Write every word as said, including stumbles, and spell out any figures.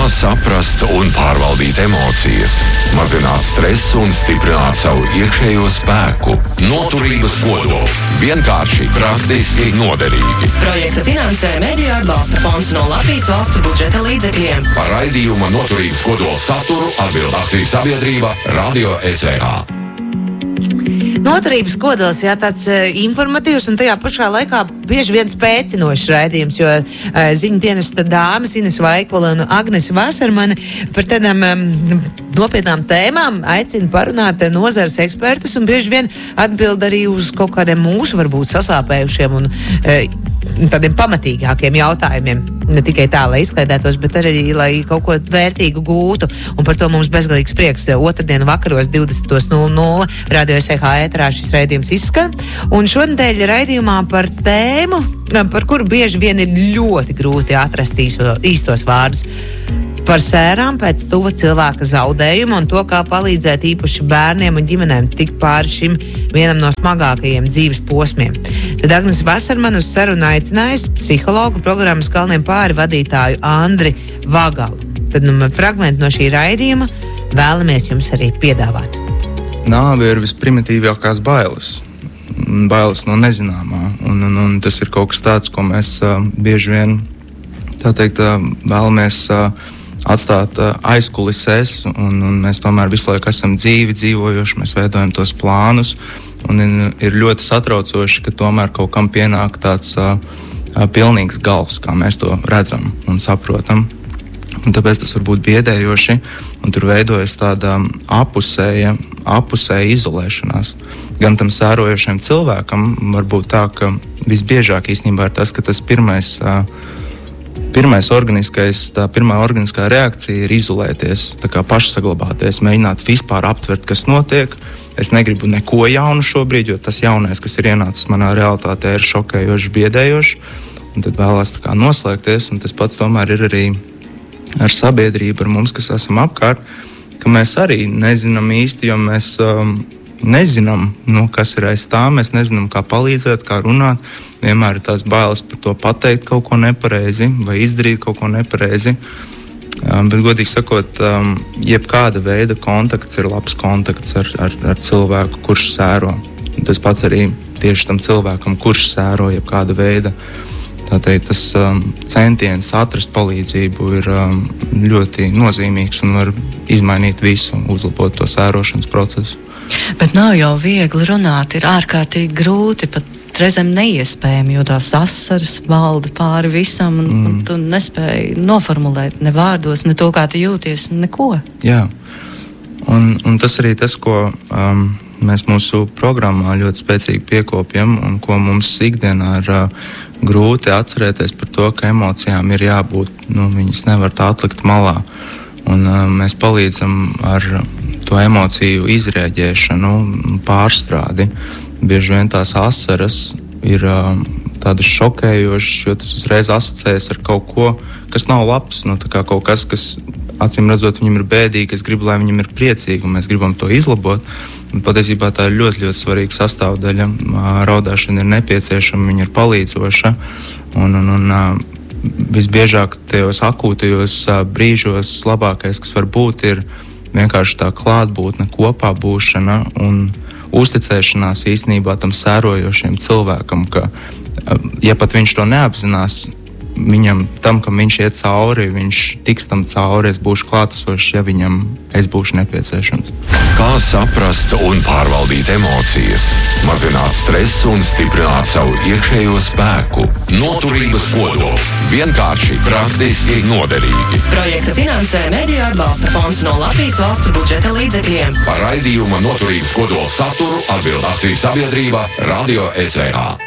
saprast un pārvaldīt emocijas, mazināt stresu un stiprināt savu iekšējo spēku. Noturības kodols. Vienkārši, praktiski, noderīgi. Projektu finansē Mediju atbalsta fonds no Latvijas valsts budžeta līdzekļiem. Par raidījuma Noturības kodols saturu atbild akciju sabiedrība Radio S V H. Noturības kodols, jā, tāds uh, informatīvs un tajā pašā laikā bieži vien spēcinošs raidījums, jo uh, ziņu dienesta dāmas Ines Vaikula un Agnes Vasarmane par tādām um, nopietnām tēmām aicina parunāt nozares ekspertus un bieži vien atbild arī uz kaut kādiem mūsu varbūt sasāpējušiem un uh, tādiem pamatīgākiem jautājumiem. Ne tikai tā, lai izklaidētos, bet arī, lai kaut ko vērtīgu gūtu. Un par to mums bezgalīgs prieks. Otrdienu vakaros divdesmit nulle nulle Radio S V H ēterā šis raidījums izskan. Un šonadēļ raidījumā par tēmu, par kuru bieži vien ir ļoti grūti atrast īso, īstos vārdus. Par sērām pēc tuva cilvēka zaudējuma un to, kā palīdzēt īpaši bērniem un ģimenēm tikt pāri šim vienam no smagākajiem dzīves posmiem. Tad Agnes Vasarmane uz sarunu aicinājusi psihologu programmas Kalniem pāri vadītāju Andri Vagalu. Tad nu, fragmenti no šī raidījuma vēlamies jums arī piedāvāt. Nāve ir visprimitīvākās bailes. Bailes no nezināmā. Un, un, un tas ir kaut kas tāds, ko mēs uh, bieži vien, tā teikt, uh, vēlamies uh, atstāt uh, aizkulisēs, un, un mēs tomēr visu laiku esam dzīvi, dzīvojoši, mēs veidojam tos plānus, un ir ļoti satraucoši, ka tomēr kaut kam pienāk tāds uh, uh, pilnīgs gals, kā mēs to redzam un saprotam. Un tāpēc tas var būt biedējoši, un tur veidojas tāda apusēja, apusēja izolēšanās. Gan tam sērojošiem cilvēkam var būt tā, ka visbiežāk īstenībā ir tas, ka tas pirmais uh, Pirmais organiskais, tā pirmā organiskā reakcija ir izolēties, tā kā pašsaglabāties, mēģināt vispār aptvert, kas notiek. Es negribu neko jaunu šobrīd, jo tas jaunais, kas ir ienācis manā realitātē, ir šokējoši, biedējoši. Un tad vēlās tā kā noslēgties, un tas pats tomēr ir arī ar sabiedrību, ar mums, kas esam apkārt, ka mēs arī nezinām īsti, jo mēs um, nezinām, nu, kas ir aiz tā, mēs nezinām, kā palīdzēt, kā runāt. Vienmēr ir tās bailes par to pateikt kaut ko nepareizi vai izdarīt kaut ko nepareizi. Um, bet, godīgi sakot, um, jebkāda veida kontakts ir labs kontakts ar, ar, ar cilvēku, kurš sēro. Un tas pats arī tieši tam cilvēkam, kurš sēro jebkāda veida. Tātad tas um, centiens atrast palīdzību ir um, ļoti nozīmīgs un var izmainīt visu, uzlabot to sērošanas procesu. Bet nav jau viegli runāt, ir ārkārtīgi grūti, pat reizēm neiespējami, jo tās asaras valda pāri visam, un, mm. un tu nespēji noformulēt ne vārdos, ne to, kā tu jūties, neko. Jā, un, un tas arī tas, ko um, mēs mūsu programmā ļoti spēcīgi piekopjam, un ko mums ikdienā ir uh, grūti atcerēties par to, ka emocijām ir jābūt, nu, viņas nevar tā atlikt malā. Un uh, mēs palīdzam ar to emociju izrēģēšanu, pārstrādi. Bieži vien tās asaras ir uh, tādas šokējošas, jo tas uzreiz asociējas ar kaut ko, kas nav labs. Nu, tā kā kaut kas, kas acīm redzot viņam ir bēdīgi, es gribu, lai viņam ir priecīgi, un mēs gribam to izlabot. Un patiesībā tā ir ļoti, ļoti svarīga sastāvdaļa. Uh, raudāšana ir nepieciešama, viņa ir palīdzoša. Un, un, un uh, visbiežāk tajos akūtajos uh, brīžos labākais, kas var būt, ir vienkārši tā klātbūtne, kopā būšana un uzticēšanās īstenībā tam sērojošiem cilvēkam, ka, ja pat viņš to neapzinās, viņam tam, kam viņš iet cauri, viņš tiks tam cauri, es būšu klātesošs, ja viņam es būšu nepieciešams. Kā saprast un pārvaldīt emocijas, mazināt stresu un stiprināt savu iekšējo spēku. Noturības kodols. Vienkārši, praktiski, noderīgi. Projektu finansē Mediju atbalsta fonds no Latvijas valsts budžeta līdzekļiem. Par raidījuma Noturības kodols saturu atbild akciju sabiedrība Radio S V H.